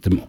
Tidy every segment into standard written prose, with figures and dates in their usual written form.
dem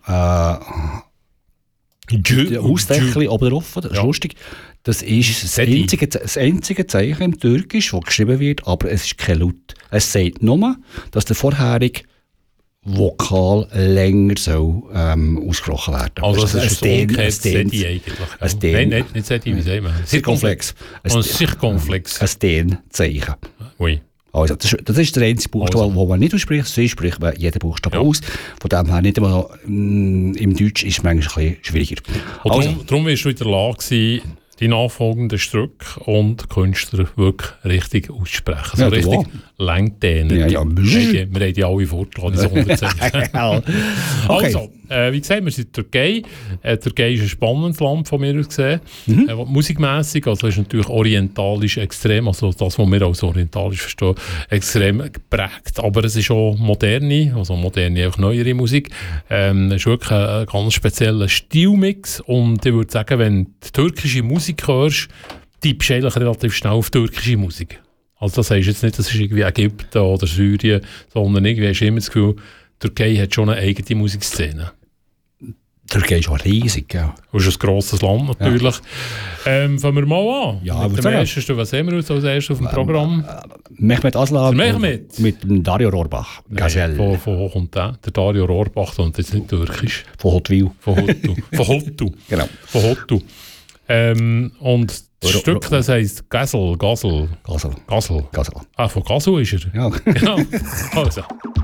Hausdeckel oben drauf. Das ist lustig. Das ist das einzige Zeichen im Türkisch, das geschrieben wird, aber es ist kein Laut. Es sagt nur, dass der vorherige Vokal länger soll, ausgesprochen werden. Also das ist ein Sedi eigentlich. Nein, nicht Sedi, wie sagen wir? Circumflex. Circumflex. Ein Stehenzeichen. Oui. Also, das ist der einzige Buchstabe, den man nicht ausspricht. Sie spricht man jeden Buchstaben aus. Von dem her nicht einmal im Deutsch ist es manchmal ein bisschen schwieriger. Darum wirst du in der Lage sein, die nachfolgenden Stücke und Künstler wirklich richtig aussprechen. So richtig Längdehner. Wir haben die alle vorgeladen, diese 110. Also, wie gesagt, wir sind in der Türkei. Die Türkei ist ein spannendes Land von mir aus gesehen. Musikmässig, also ist natürlich orientalisch extrem, also das, was wir als orientalisch verstehen, extrem geprägt. Aber es ist auch moderne, also moderne, auch neuere Musik. Es ist wirklich ein ganz spezieller Stilmix. Und ich würde sagen, wenn die türkische Musik hörst, tippst du eigentlich relativ schnell auf türkische Musik. Also das heißt jetzt nicht, das ist irgendwie Ägypten oder Syrien, sondern irgendwie hast du immer das Gefühl, die Türkei hat schon eine eigene Musikszene. Die Türkei ist auch riesig, ja. Das ist ein grosses Land natürlich. Fangen wir mal an. Ja, mit dem ersten, was sehen wir uns als erstes auf dem Programm? Mehmet Aslan mit dem Dario Rohrbach. Gazelle. Von wo kommt der? Der Dario Rohrbach, und jetzt nicht türkisch. Von Hotwil. Von Hottu. Genau. Von Hottu. Und das Stück, das heisst Gazel. Gazel. Ah, von Gazel ist er. Ja. Genau. Also.